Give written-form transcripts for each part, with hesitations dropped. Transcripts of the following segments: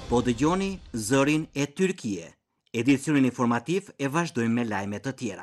Po dëgjoni zërin e Tyrkie. Edicionin informativ e vazhdojmë me lajme të tjera.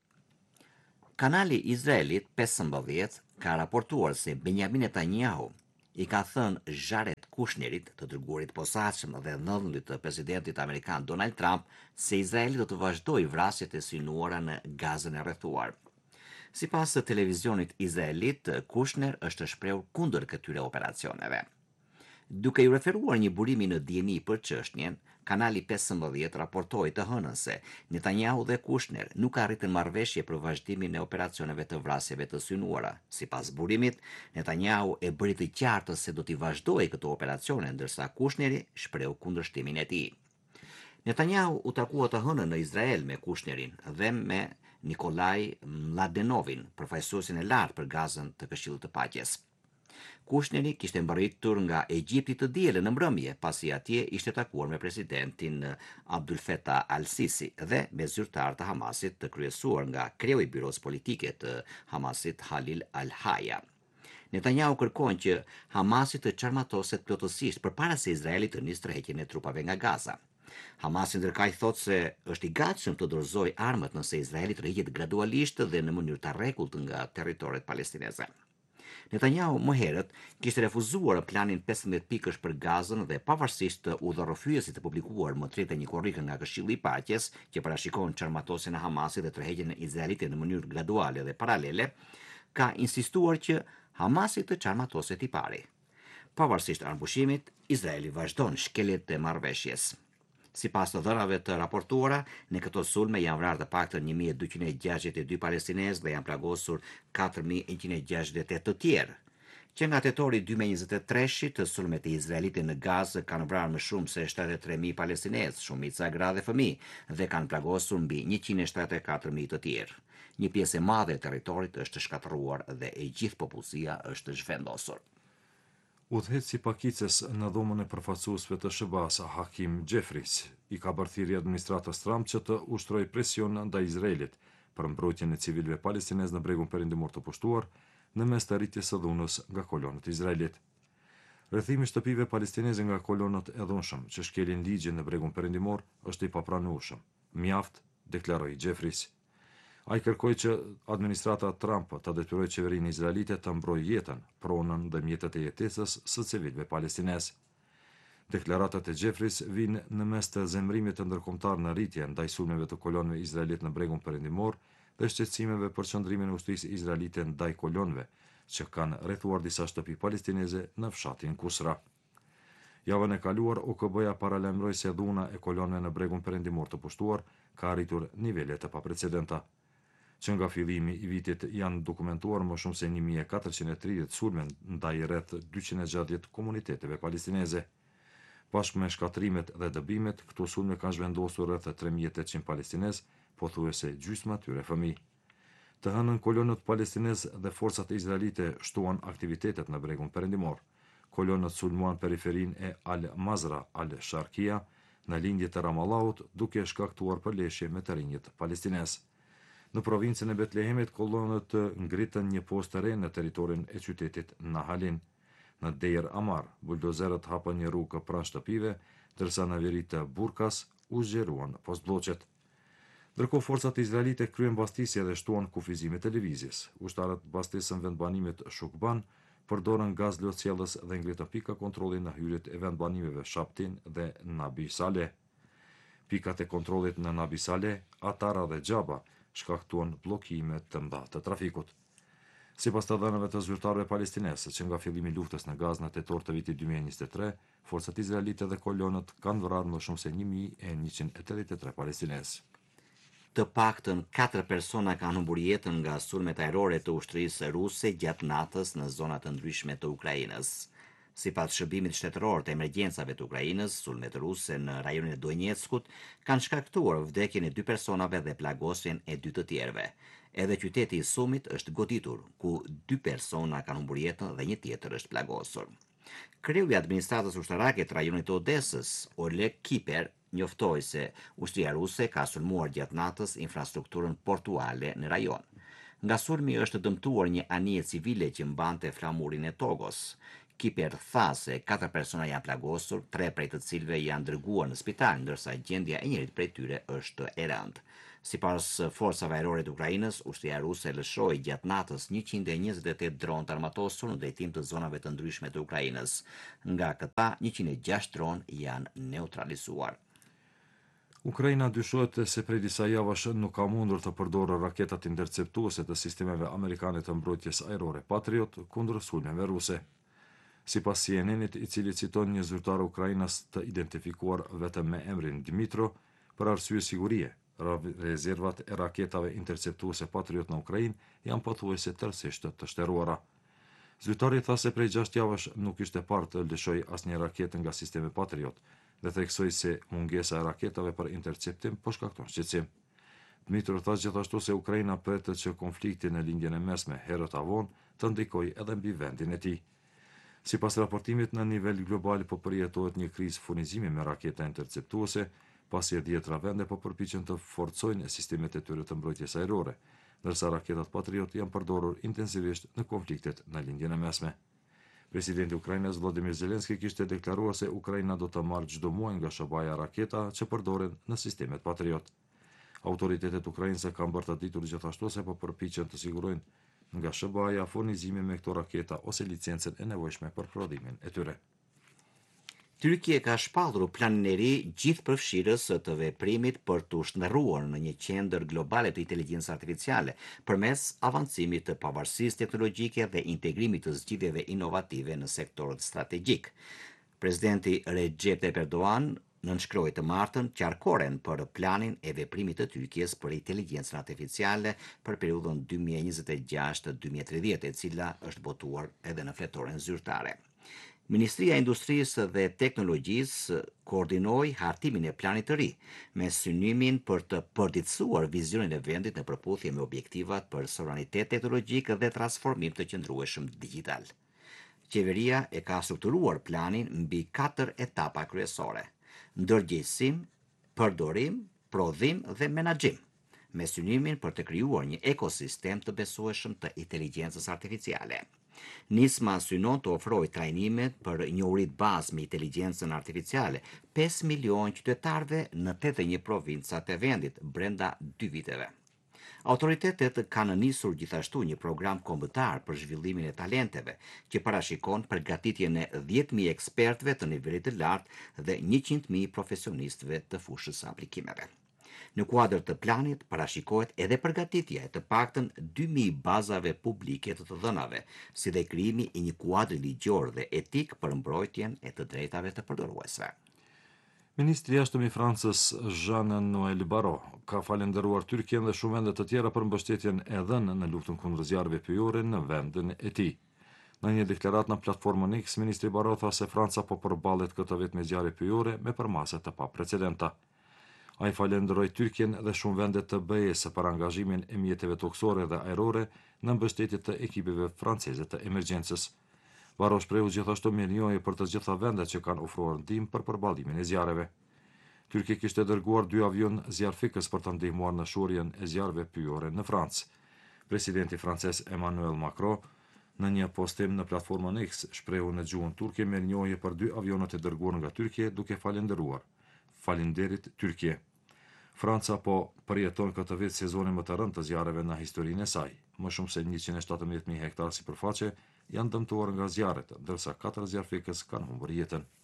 Kanali Izraelit 15 ka raportuar se Benjamin Netanyahu I ka thënë Jared Kushnerit, të dërguarit posaçëm dhe nënullit të presidentit amerikan Donald Trump, se Izraeli do të vazhdojë vrasjet e synuara në Gazën e rrethuar. Sipas televizionit izraelit, Kushner është shprehur kundër këtyre operacioneve. Duke I referuar një burimi në dieni për çështjen, kanali 15 raportoi të hënën se Netanyahu dhe Kushner nuk arritën marrëveshje për vazhdimin e operacioneve të vrasjeve të synuara. Sipas burimit, Netanyahu e bëri të qartë se do t'i vazhdojë këto operacione, ndërsa Kushneri shprehu kundërshtimin e tij. Netanyahu u takua të hënën në Izrael me Kushnerin dhe me Nikolaj Mladenovin, përfaqësuesin e lartë për Gazën të Këshillit të Paqes. Kushneri kishte mbërritur nga Egjipti të dielën në mbrëmje, pasi atje ishte takuar me presidentin Abdul Fattah al-Sisi dhe me zyrtar të Hamasit të kryesuar nga kreu I byros politike të Hamasit Halil al-Haya. Netanyahu kërkon që Hamasi të çarmatoset plotësisht përpara se Izraeli të nisë tërheqjen e trupave nga Gaza. Hamasi ndërkaq thotë se është I gatshëm të dorëzojë armët nëse Izraeli tërhiqet gradualisht dhe në mënyrë të rregullt nga territoret palestineze. Netanyahu më herët kishte refuzuar planin 15 pikësh për Gazën dhe pavarësisht të udhërrëfyesit të publikuar më 31 korrikën nga Këshilli I Paqes, që parashikon çarmatosjen e Hamasit dhe tërheqjen e izraelite në mënyrë graduale dhe paralele, ka insistuar që Hamasi të çarmatoset I pari. Pavarësisht armëpushimit, Izraeli vazhdon shkeljet e marrëveshjes. Sipas të dhënave të raportuara, në këto sulme janë vrarë të paktën 1262 palestinezë dhe janë plagosur 4168 të tjerë. Që nga tetori 2023-shit, sulmet e izraelite në Gazë kanë vrarë më shumë se 73.000 palestinezë, shumica gra dhe fëmijë, dhe kanë plagosur mbi 174.000 të tjerë. Një pjesë e madhe e territorit është shkatërruar dhe e gjithë popullsia është zhvendosur. Udhëheci pakicës në dhomën e përfaqësuesve të SBA-s Hakim Jeffries I ka bërthirë administratës Trump që të ushtrojë presion ndaj Izraelit për mbrojtjen e civilëve palestinezë në bregun perëndimor të pushtuar në mes të rritjes së dhunës nga kolonët e Izraelit. Rrethimi I shtëpive palestineze nga kolonët e dhunshëm që shkelin ligje në bregun perëndimor është I papranueshëm. Mjaft, deklaroi Jeffries. Ai kërkoi që administrata Trump të detyrojë qeverinë izraelite të mbrojë jetën, pronën dhe mjetet e jetesës së civilëve palestinezë. Deklaratat e Jeffries vijnë në mes të zemrimit të ndërkombëtar në rritje ndaj sulmeve të kolonëve izraelit në bregun perëndimor dhe shqetësimeve për çndrimin e ushtrisë izraelite ndaj kolonëve që kanë rrethuar disa shtëpi palestineze në fshatin Kusra. Javën e kaluar OKB-ja paralajmëroi se dhuna e kolonëve në bregun perëndimor të pushtuar ka arritur nivele të paprecedenta. Që nga fillimi I vitit janë dokumentuar më shumë se 1430 sulme ndaj rreth 260 komuniteteve palestineze. Bashkë me shkatrimet dhe dëbimet, këto sulme kanë zhvendosur rreth 3800 palestinezë, pothuajse gjysma tyre fëmijë. Të hënën kolonët palestinezë dhe forcat izraelite shtuan aktivitetet në bregun perëndimor. Kolonët sulmuan periferinë e Al-Mazra Al-Sharkia në lindje të Ramallahut, duke shkaktuar përleshje me të rinjt palestinezë. Në provincën e Betlehemit, kolonët ngritën një postë të re në territorin e qytetit Nahalin. Në Deir Amar, buldozerët hapën një rrugë pranë shtëpive, ndërsa në veri të Burkas u zgjeruan postbllokët. Ndërkohë forcat izraelite kryen mbastisje dhe shtuan kufizime të lëvizjes. Ushtarët mbastisën vendbanimit Shukban, përdorën gaz lotësjellës dhe ngritën pika kontrolli në hyrjet e vendbanimeve Shaptin dhe Nabi Saleh. Pikat e kontrollit në Nabi Saleh, Atara dhe Xhaba shkaktuan bllokime të mëdha të trafikut. Sipas të dhënave të zyrtarëve palestinezë, që nga fillimi I luftës në Gazë në tetor të vitit 2023, forcat izraelite dhe kolonët kanë vrarë më shumë se 1183 palestinezë. Të paktën 4 persona kanë humbur jetën nga sulmet ajrore të ushtrisë ruse gjatë natës në zona të ndryshme të Ukrainës. Sipas shërbimit shtetëror të emergjencave të Ukrainës, sulmet ruse në rajonin e Donetskut kanë shkaktuar vdekjen e 2 personave dhe plagosjen e 2 të tjerëve. Edhe qyteti I Sumit është goditur, ku 2 persona kanë humbur jetën dhe një tjetër është plagosur. Kreu I administratës ushtarake të rajonit të Odesës, Oleg Kiper, njoftoi se ushtria ruse ka sulmuar gjatë natës infrastrukturën portuale në rajon. Nga sulmi është dëmtuar një anije civile që mbante flamurin e togos. Kiper tha se 4 persona janë plagosur, 3 prej të cilëve janë dërguar në spital, ndërsa gjendja e njërit prej tyre është e rëndë. Sipas forcave ajrore të Ukrainës, ushtria ruse lëshoi gjatë natës 128 dronë të armatosur në drejtim të zonave të ndryshme të Ukrainës. Nga këta, 106 dronë janë neutralizuar. Ukraina dyshohet se prej disa javash nuk ka mundur të përdorë raketat interceptuese të sistemeve amerikane të mbrojtjes ajrore Patriot kundër sulmeve ruse. Sipas CNN-it, i cili citon një zyrtar ukrainas të identifikuar vetëm me emrin Dmitro, për arsye sigurie, rezervat e raketave interceptuese Patriot në Ukrainë janë pothuajse tërësisht të shtëruara. Zyrtari tha se prej 6 javash nuk ishte parë të lëshoj asnjë raketë nga sistemi Patriot, dhe theksoi se mungesa e raketave për interceptim po shkakton shqetësim. Dmitro tha gjithashtu se Ukraina pretet që konflikti në lindjen e mesme herët avon të ndikojë edhe mbi vendin e tij. Sipas raportimit, në nivel global po përjetohet një krizë furnizimi me raketa interceptuese, pasi e 10 vende po përpiqen të forcojnë sistemet e tyre të mbrojtjes ajrore, ndërsa raketat Patriot janë përdorur intensivisht në konfliktet në lindjen e mesme. Presidenti i Ukrainës Volodymyr Zelensky kishte deklaruar se Ukraina do të marrë çdo muaj nga SHBA raketa që përdoren në sistemet Patriot. Autoritetet ukrainase kanë bërë të ditur gjithashtu se po përpiqen të sigurojnë nga SHBA furnizime me këto raketa ose licencën e nevojshme për prodhimin e tyre. Tyrkia ka shpallur planin e ri gjithëpërfshirës të veprimit për të shndërruar në një qendër globale të inteligjencës artificiale përmes avancimit të pavarësisë teknologjike dhe integrimit të zgjidhjeve inovative në sektorët strategjik. Presidenti Recep Tayyip Erdogan nënshkroi të martën qarkoren për planin e veprimit të Tyrkisë për inteligjencën artificiale për periudhën 2026-2030, e cila është botuar edhe në fletoren zyrtare. Ministria e Industrisë dhe Teknologjisë koordinoi hartimin e planit të ri, me synimin për të përditësuar vizionin e vendit në përputhje me objektivat për sovranitet teknologjik dhe transformim të qëndrueshëm digital. Qeveria e ka strukturuar planin mbi 4 etapa kryesore: ndërgjegjësim, përdorim, prodhim dhe menaxhim, me synimin për të krijuar një ekosistem të besueshëm të inteligjencës artificiale. Nisma synon të ofrojë trajnimet për njohurit bazë me inteligjencën artificiale 5 milion qytetarëve në 81 provincat e vendit brenda 2 viteve. Autoritetet kanë nisur gjithashtu një program kombëtar për zhvillimin e talenteve, që parashikon përgatitjen e 10.000 ekspertëve të nivelit të lartë dhe 100.000 profesionistëve të fushës së aplikimeve. Në kuadër të planit parashikohet edhe përgatitja e të paktën 2.000 bazave publike të dhënave, si dhe krijimi i një kuadri ligjor dhe etik për mbrojtjen e të drejtave të përdoruesve. Ministri i jashtëm i Francës Jean-Noël Barrot ka falendëruar Tyrkinë dhe shumë vende të tjera për mbështetjen e dhënë në luftën kundër zjarreve pyjore në vendin e tij. Në një deklaratë në platformën X, ministri Barrot tha se Franca po përballet këtë vit me zjarre pyjore me përmase të paprecedenta. Ai falenderoi Tyrkinë dhe shumë vende të BE-s për angazhimin e mjeteve toksore dhe ajrore në mbështetje të ekipeve franceze të emergjencës. Barrot shprehu gjithashtu mirënjohje për të gjitha vendet që kanë ofruar ndihmë për përballimin e zjarreve. Tyrkia kishte dërguar 2 avion zjarfikës për të ndihmuar në shurjen e zjarreve pyjore në Francë. Presidenti francez Emmanuel Macron në një postim në platformën X shprehu në gjuhën turke mirënjohje për 2 avionët e dërguar nga Tyrkia, duke falendëruar. Falenderit Tyrkie. Franca po përjeton këtë vit sezonin më të rënd të zjarreve në historinë e saj. Më shumë se 117.000 hektar sipërfaqe janë dëmtuar nga zjarret, ndërsa 4 zjarfikës kanë humbur jetën.